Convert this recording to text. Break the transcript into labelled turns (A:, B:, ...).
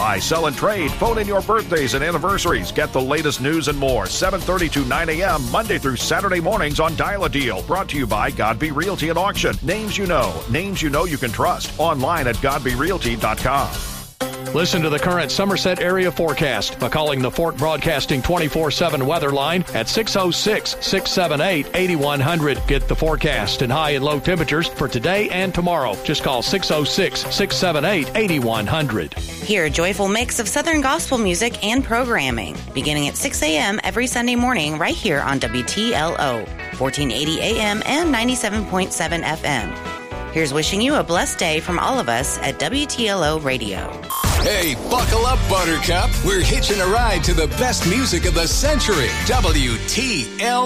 A: buy, sell, and trade. Phone in your birthdays and anniversaries. Get the latest news and more. 7:30 to 9 a.m. Monday through Saturday mornings on Dial a Deal. Brought to you by Godby Realty and Auction. Names you know you can trust. Online at godbyrealty.com.
B: Listen to the current Somerset area forecast by calling the Fort Broadcasting 24/7 weather line at 606-678-8100. Get the forecast and high and low temperatures for today and tomorrow. Just call 606-678-8100.
C: Hear a joyful mix of Southern gospel music and programming beginning at 6 a.m. every Sunday morning right here on WTLO, 1480 AM and 97.7 FM. Here's wishing you a blessed day from all of us at WTLO Radio.
D: Hey, buckle up, Buttercup. We're hitching a ride to the best music of the century. WTLO.